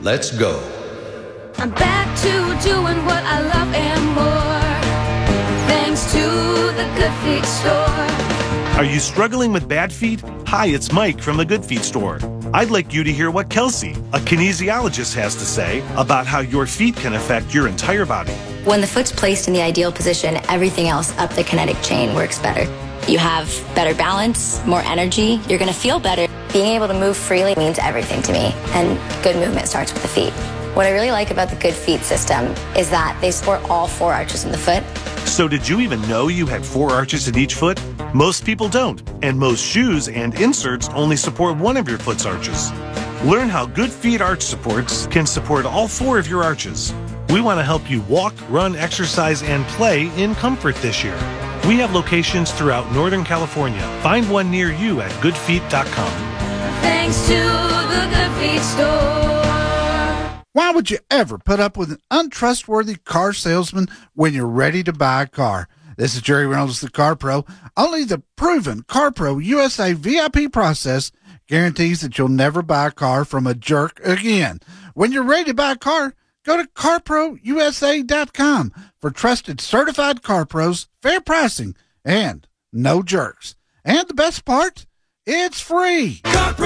Let's go. I'm back to doing what I love and more, thanks to the Good Feet store. Are you struggling with bad feet? Hi, it's Mike from the Good Feet store. I'd like you to hear what Kelsey, a kinesiologist, has to say about how your feet can affect your entire body. When the foot's placed in the ideal position, everything else up the kinetic chain works better. You have better balance, more energy, you're going to feel better. Being able to move freely means everything to me, and good movement starts with the feet. What I really like about the Good Feet system is that they support all 4 arches in the foot. So did you even know you had 4 arches in each foot? Most people don't, and most shoes and inserts only support one of your foot's arches. Learn how Good Feet arch supports can support all 4 of your arches. We want to help you walk, run, exercise, and play in comfort this year. We have locations throughout Northern California. Find one near you at goodfeet.com. Thanks to the Good Feet store. Why would you ever put up with an untrustworthy car salesman when you're ready to buy a car? This is Jerry Reynolds, the Car Pro. Only the proven Car Pro USA VIP process guarantees that you'll never buy a car from a jerk again. When you're ready to buy a car, go to CarProUSA.com for trusted certified car pros, fair pricing, and no jerks. And the best part, it's free.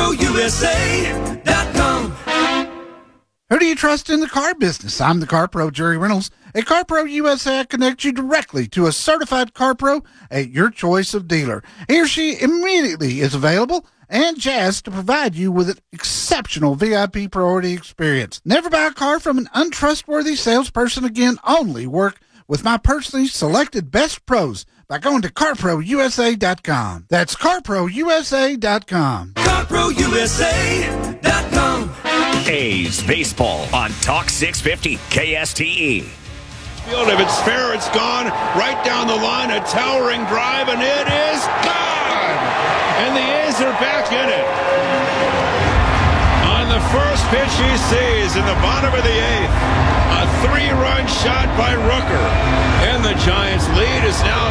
CarProUSA.com. Who do you trust in the car business? I'm the Car Pro, Jerry Reynolds. At Car Pro USA, I connect you directly to a certified car pro at your choice of dealer. He or she immediately is available and jazzed to provide you with an exceptional VIP priority experience. Never buy a car from an untrustworthy salesperson again. Only work with my personally selected best pros by going to CarProUSA.com. That's CarProUSA.com. CarProUSA.com. A's baseball on Talk 650 KSTE. Field, if it's fair, it's gone right down the line, a towering drive, and it is gone! And the A's are back in it. On the first pitch he sees in the bottom of the 8th, a 3-run shot by Rooker. And the Giants' lead is now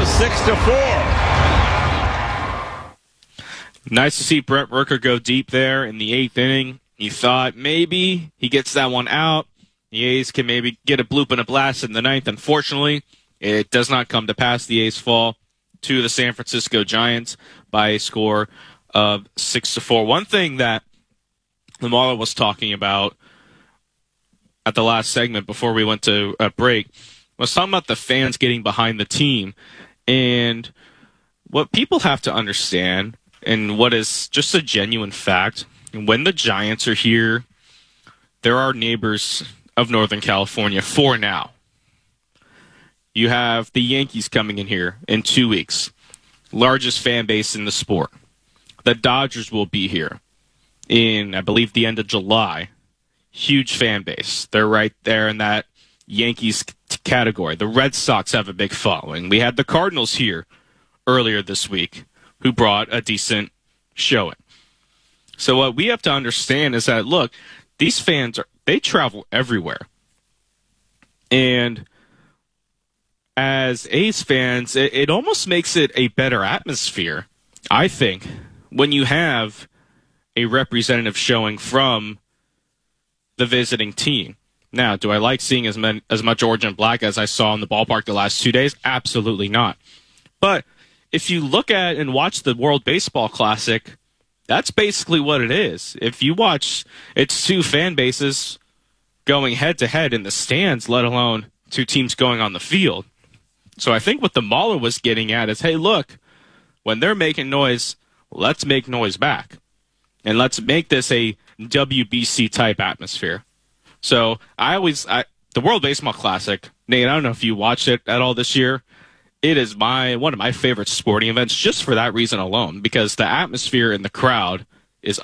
6-4. Nice to see Brent Rooker go deep there in the 8th inning. You thought maybe he gets that one out. The A's can maybe get a bloop and a blast in the 9th. Unfortunately, it does not come to pass. The A's fall to the San Francisco Giants by a score of 6-4. One thing that Lamar was talking about at the last segment before we went to a break was talking about the fans getting behind the team. And what people have to understand, and what is just a genuine fact, when the Giants are here, there are neighbors of Northern California for now. You have the Yankees coming in here in 2 weeks. Largest fan base in the sport. The Dodgers will be here in, I believe, the end of July. Huge fan base. They're right there in that Yankees category. The Red Sox have a big following. We had the Cardinals here earlier this week who brought a decent showing. So what we have to understand is that, look, these fans, they travel everywhere. And as A's fans, it almost makes it a better atmosphere, I think, when you have a representative showing from the visiting team. Now, do I like seeing as much orange and black as I saw in the ballpark the last 2 days? Absolutely not. But if you look at and watch the World Baseball Classic, that's basically what it is. If you watch, it's 2 fan bases going head-to-head in the stands, let alone 2 teams going on the field. So I think what the Mahler was getting at is, hey, look, when they're making noise, let's make noise back. And let's make this a WBC-type atmosphere. So the World Baseball Classic, Nate, I don't know if you watched it at all this year. It is one of my favorite sporting events just for that reason alone, because the atmosphere in the crowd